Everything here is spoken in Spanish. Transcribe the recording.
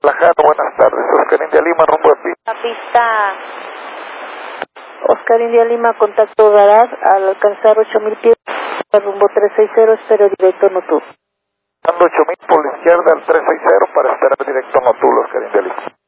Guadalajara, buenas tardes. Oscar India Lima, rumbo a pista. La pista Oscar India Lima, contacto radar al alcanzar 8000 pies, rumbo 360, espero directo Notul. Dando 8000 por la izquierda al 360 para esperar directo Notul, Oscar India Lima.